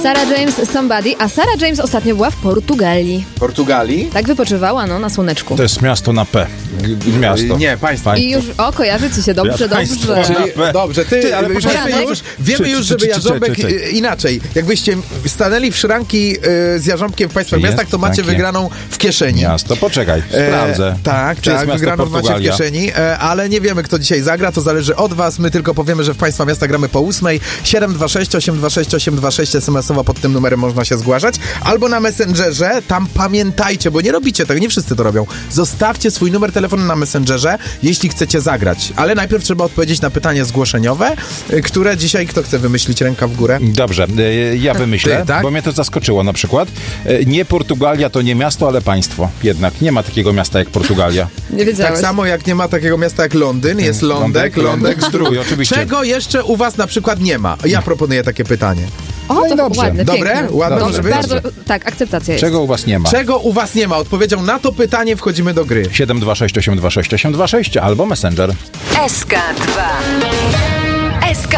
Sarah James, Somebody, a Sarah James ostatnio była w Portugalii. Portugalii? Tak wypoczywała, na słoneczku. To jest miasto na P. Miasto. Nie, państwo. I już, kojarzy ci się, dobrze, Państwo. dobrze. Czyli- Dobrze, ale wiemy już, żeby Jarząbek inaczej. Jakbyście stanęli w szranki z Jarząbkiem w państwa Jest miastach, to macie takie wygraną w kieszeni. Miasto, poczekaj, sprawdzę. Tak, Czy jest miasto wygraną macie w Portugalia? kieszeni, ale nie wiemy, kto dzisiaj zagra, to zależy od was. My tylko powiemy, że w państwa miasta gramy po 8. 726 826 826 SMS-owo pod tym numerem można się zgłaszać. Albo na Messengerze, tam pamiętajcie, bo nie robicie tego, nie wszyscy to robią. Zostawcie swój numer telefonu na Messengerze, jeśli chcecie zagrać. Ale najpierw trzeba odpowiedzieć na pytanie zgłoszeniowe, które dzisiaj kto chce wymyślić, ręka w górę. Dobrze, ja wymyślę, Ty, tak? bo mnie to zaskoczyło na przykład. Nie Portugalia to nie miasto, ale państwo. Jednak nie ma takiego miasta jak Portugalia. Nie wiedziałeś. Tak samo jak nie ma takiego miasta jak Londyn, jest Lądek, Zdrój, oczywiście. Czego jeszcze u was na przykład nie ma? Ja proponuję takie pytanie. O, No i to dobrze. ładne, Dobre? piękne. Ładne Dobrze, może być? bardzo, tak, akceptacja jest. Czego u was nie ma? Czego u was nie ma? Odpowiedzią na to pytanie wchodzimy do gry. 726 826 826 albo Messenger. SK2. SK